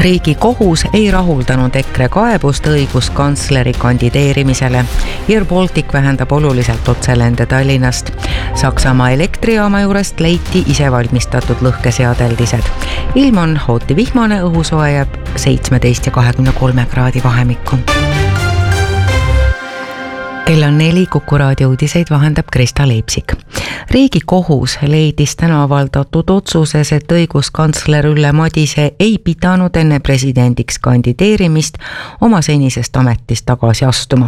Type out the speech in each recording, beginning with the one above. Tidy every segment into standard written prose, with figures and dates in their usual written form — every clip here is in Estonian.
Riigikohus ei rahuldanud EKRE kaebust õiguskantsleri kandideerimisele. Air Baltic vähendab oluliselt otselende Tallinnast. Saksamaa elektrijaama juurest leiti isevalmistatud lõhkeseadeldised. Ilm on hooti vihmane, õhusoe jääb 17 ja 23 kraadi vahemikku. Kell on 4, Kuku raadio uudiseid vahendab Krista Leipsik. Riigikohus leidis täna avaldatud otsuses, et õiguskantsler Ülle Madise ei pidanud enne presidendiks kandideerimist oma senisest ametist tagasi astuma.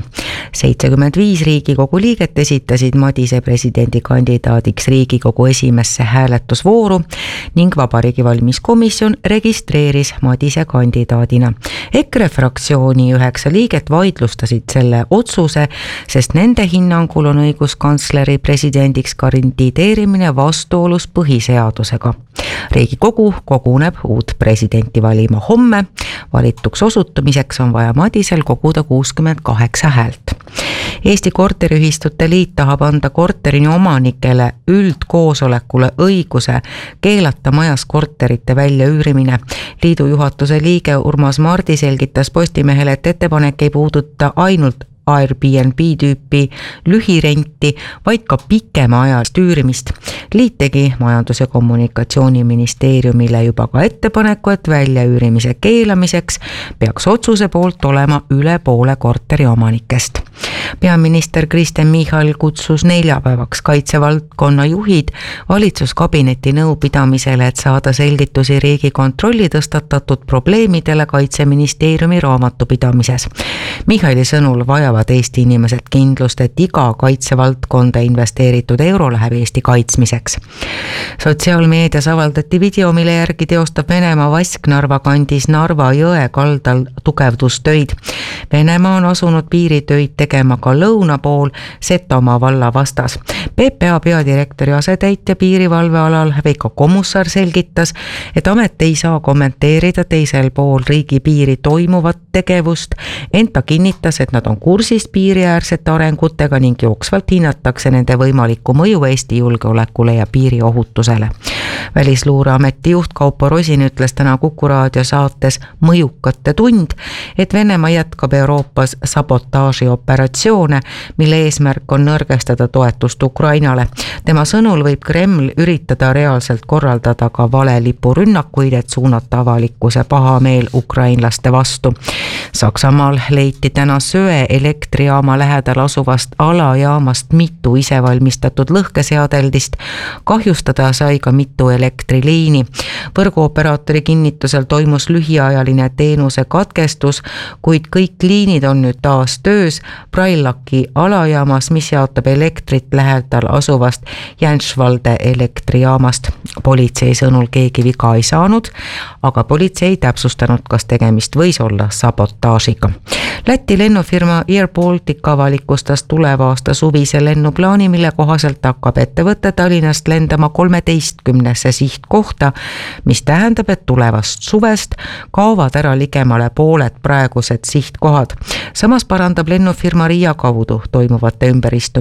75 Riigikogu liiget esitasid Madise presidendikandidaadiks Riigikogu esimesse hääletusvooru ning Vabariigi Valimiskomisjon registreeris Madise kandidaadina. EKRE fraktsiooni 9 liiget vaidlustasid selle otsuse, sest nende hinnangul on õiguskantsleri presidendiks kandideerimine vastuolus põhiseadusega. Riigikogu koguneb uut presidenti valima homme. Valituks osutumiseks on vaja Madisel koguda 68 häält. Eesti Korteriühistute Liit tahab anda korterini omanikele üldkoosolekule õiguse keelata majas korterite väljaüürimine. Liidu juhatuse liige Urmas Mardi selgitas Postimehele, et ettepanek ei puuduta ainult Airbnb tüüpi lühirenti, vaid ka pikema ajalist üürimist. Liit tegi Majandus- ja Kommunikatsiooniministeeriumile juba ka ettepaneku, et väljaüürimise keelamiseks peaks otsuse poolt olema üle poole korteri omanikest. Peaminister Kristen Michal kutsus neljapäevaks kaitsevaldkonna juhid valitsuskabineti nõupidamisele, et saada selgitusi Riigikontrolli tõstatatud probleemidele Kaitseministeeriumi raamatupidamises. Michali sõnul vajavad Eesti inimesed kindlust, et iga kaitsevaldkonda investeeritud euro läheb Eesti kaitsmiseks. Sotsiaalmeedias avaldati video, mille järgi teostab Venemaa Vasknarva kandis Narva jõe kaldal tugevdustöid. Venemaa on asunud piiritöid tegema ka lõuna pool Setomaa valla vastas. PPA peadirektori asetäitja piirivalvealal Veiko Kommussar selgitas, et amet ei saa kommenteerida teisel pool riigipiiri toimuvat tegevust, ent ta kinnitas, et nad on kursis piiriäärsete arengutega ning jooksvalt hinnatakse nende võimalikku mõju Eesti julgeolekule ja piiriohutusele. Välisluureameti juht Kaupo Rosin ütles täna Kuku raadio saates Mõjukate tund, et Venemaa jätkab Euroopas sabotaažioperatsioone, mille eesmärk on nõrgestada toetust Ukrainale. Tema sõnul võib Kreml üritada reaalselt korraldada ka valelipurünnakuid, et suunata avalikkuse pahameel ukrainlaste vastu. Saksamaal leiti täna Söe elektrijaama lähedal asuvast alajaamast mitu isevalmistatud lõhkeseadeldist. Kahjustada sai ka mitu elektriliini. Võrguoperaatori kinnitusel toimus lühiajaline teenuse katkestus, kuid kõik liinid on nüüd taas töös Braillaki alajaamas, mis jaotab elektrit lähedal asuvast Jänšvalde elektrijaamast. Politsei sõnul keegi viga ei saanud, aga politsei ei täpsustanud, kas tegemist võis olla sabotaažiga. Läti lennufirma Air Baltic avalikustas tuleva aasta suvise lennuplaani, mille kohaselt hakkab ettevõte Tallinnast lendama 13 sihtkohta, mis tähendab, et tulevast suvest kaovad ära ligemale pooled praegused sihtkohad. Samas parandab lennufirma Riia kaudu toimuvate ümberistumiste